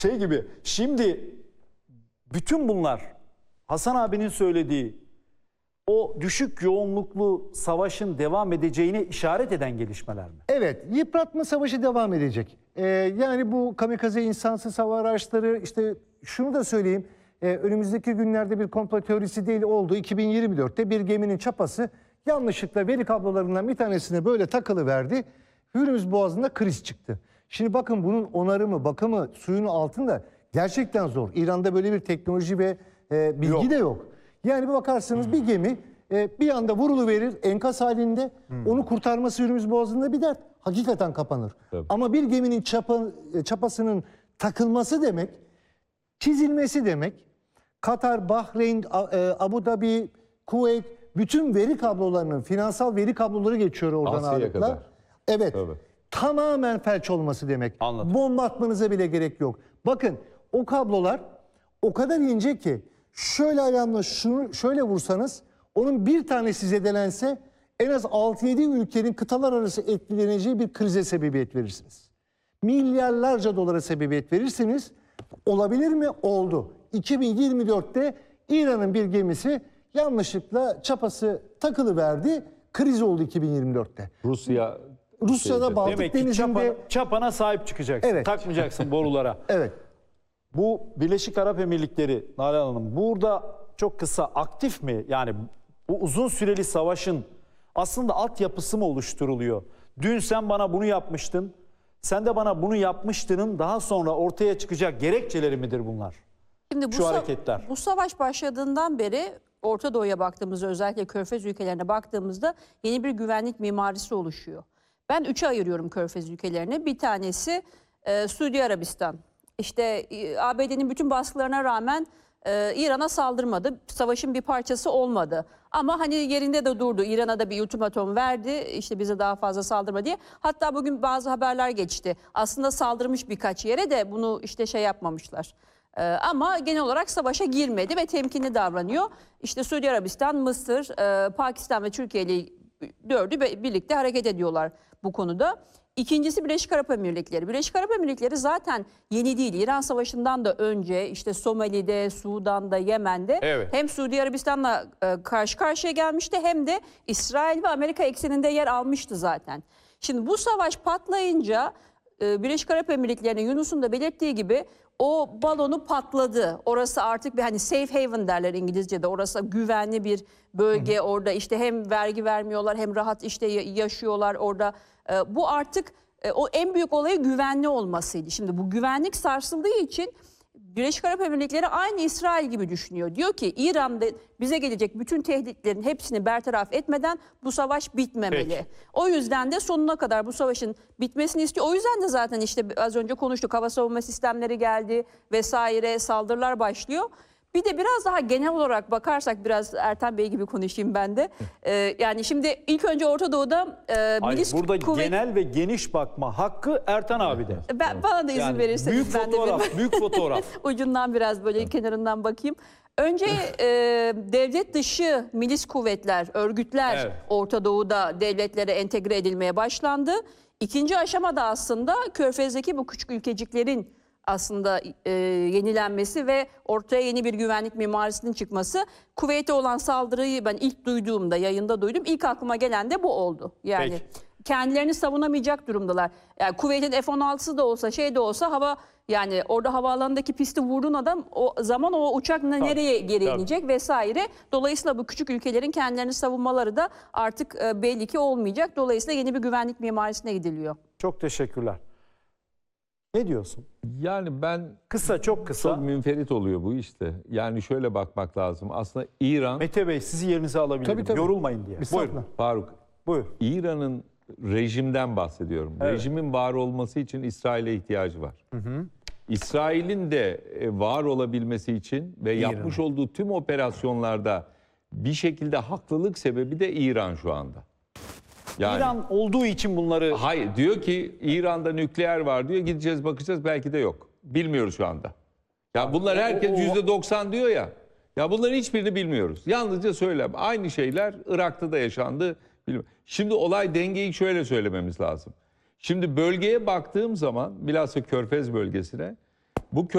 Şey gibi, şimdi bütün bunlar Hasan abinin söylediği o düşük yoğunluklu savaşın devam edeceğine işaret eden gelişmeler mi? Evet, yıpratma savaşı devam edecek. Yani bu kamikaze insansız hava araçları, işte şunu da söyleyeyim. Önümüzdeki günlerde bir komplo teorisi değil, oldu. 2024'te bir geminin çapası yanlışlıkla veri kablolarından bir tanesine böyle takılıverdi. Hürmüz Boğazı'nda kriz çıktı. Şimdi bakın, bunun onarımı, bakımı suyun altında gerçekten zor. İran'da böyle bir teknoloji ve bilgi de yok. Yani bir bakarsanız bir gemi bir anda vuruluverir enkaz halinde. Onu kurtarması Hürmüz Boğazı'nda bir dert. Hakikaten kapanır. Tabii. Ama bir geminin çapasının takılması demek, çizilmesi demek. Katar, Bahreyn, Abu Dhabi, Kuveyt, bütün veri kablolarının, finansal veri kabloları geçiyor oradan Asya'ya ağırlıkla. kadar. Evet. Tabii. Tamamen felç olması demek. Anladım. Bomba atmanıza bile gerek yok. Bakın, o kablolar o kadar ince ki şöyle ayağımla şunu şöyle vursanız, onun bir tanesi zedelense en az 6-7 ülkenin kıtalar arası etkileneceği bir krize sebebiyet verirsiniz. Milyarlarca dolara sebebiyet verirsiniz. Olabilir mi? Oldu. 2024'te İran'ın bir gemisi yanlışlıkla çapası takılıverdi. Kriz oldu 2024'te. Rusya'da Baltık Demek ki Denizi'nde... çapana sahip çıkacaksın. Evet. Takmayacaksın borulara. Evet. Bu Birleşik Arap Emirlikleri, Nalan Hanım, burada çok kısa aktif mi? Yani bu uzun süreli savaşın aslında altyapısı mı oluşturuluyor? Dün sen bana bunu yapmıştın, sen de bana bunu yapmıştının daha sonra ortaya çıkacak gerekçeleri midir bunlar? Şimdi Şu hareketler. Bu savaş başladığından beri Orta Doğu'ya baktığımızda, özellikle Körfez ülkelerine baktığımızda yeni bir güvenlik mimarisi oluşuyor. Ben 3'e ayırıyorum Körfez ülkelerini. Bir tanesi Suudi Arabistan. İşte ABD'nin bütün baskılarına rağmen İran'a saldırmadı. Savaşın bir parçası olmadı. Ama hani yerinde de durdu. İran'a da bir ultimatum verdi. İşte bize daha fazla saldırma diye. Hatta bugün bazı haberler geçti. Aslında saldırmış birkaç yere de bunu işte şey yapmamışlar. Ama genel olarak savaşa girmedi ve temkinli davranıyor. İşte Suudi Arabistan, Mısır, Pakistan ve Türkiye ile dördü birlikte hareket ediyorlar bu konuda. İkincisi Birleşik Arap Emirlikleri. Birleşik Arap Emirlikleri zaten yeni değil. İran Savaşı'ndan da önce işte Somali'de, Sudan'da, Yemen'de hem Suudi Arabistan'la karşı karşıya gelmişti, hem de İsrail ve Amerika ekseninde yer almıştı zaten. Şimdi bu savaş patlayınca Birleşik Arap Emirlikleri'nin, Yunus'un da belirttiği gibi, o balonu patladı. Orası artık bir, hani safe haven derler İngilizce'de. Orası güvenli bir bölge. Orada işte hem vergi vermiyorlar, hem rahat işte yaşıyorlar orada. Bu artık o en büyük olayı güvenli olmasıydı. Şimdi bu güvenlik sarsıldığı için Birleşik Arap Emirlikleri aynı İsrail gibi düşünüyor. Diyor ki İran'da bize gelecek bütün tehditlerin hepsini bertaraf etmeden bu savaş bitmemeli. Peki. O yüzden de sonuna kadar bu savaşın bitmesini istiyor. O yüzden de zaten işte az önce konuştuk, hava savunma sistemleri geldi vesaire, saldırılar başlıyor. Bir de biraz daha genel olarak bakarsak, biraz Ertan Bey gibi konuşayım ben de. Yani şimdi ilk önce Orta Doğu'da milis Burada kuvvet... genel ve geniş bakma hakkı Ertan abide. Bana da izin Yani verirseniz büyük ben fotoğraf, de büyük fotoğraf. ucundan biraz böyle kenarından bakayım. Önce devlet dışı milis kuvvetler, örgütler Evet. Orta Doğu'da devletlere entegre edilmeye başlandı. İkinci aşamada aslında Körfez'deki bu küçük ülkeciklerin aslında yenilenmesi ve ortaya yeni bir güvenlik mimarisinin çıkması. Kuveyt'e olan saldırıyı ben ilk duyduğumda, yayında duydum. İlk aklıma gelen de bu oldu. Yani Peki. kendilerini savunamayacak durumdalar. Yani Kuveyt'in F-16'sı da olsa, şey de olsa, hava, yani orada havaalanındaki pisti vurduğun adam, o zaman o uçak nereye geri inecek vesaire. Dolayısıyla bu küçük ülkelerin kendilerini savunmaları da artık belli ki olmayacak. Dolayısıyla yeni bir güvenlik mimarisine gidiliyor. Çok teşekkürler. Ne diyorsun? Yani ben Kısa, çok kısa. çok münferit oluyor bu işte. Yani şöyle bakmak lazım. Aslında İran, Mete Bey, sizi yerinize alabilirim. Tabii. Yorulmayın diye. Buyurun. Faruk, Buyur. İran'ın rejimden bahsediyorum. Evet. Rejimin var olması için İsrail'e ihtiyacı var. İsrail'in de var olabilmesi için ve yapmış olduğu tüm operasyonlarda bir şekilde haklılık sebebi de İran şu anda. Yani, İran olduğu için bunları... hayır, diyor ki İran'da nükleer var diyor. Gideceğiz, bakacağız, belki de yok. Bilmiyoruz şu anda. Ya bunlar herkes %90 diyor ya. Ya bunların hiçbirini bilmiyoruz. Yalnızca söylem. Aynı şeyler Irak'ta da yaşandı. Şimdi olay, dengeyi şöyle söylememiz lazım. Şimdi bölgeye baktığım zaman, bilhassa Körfez bölgesine, bu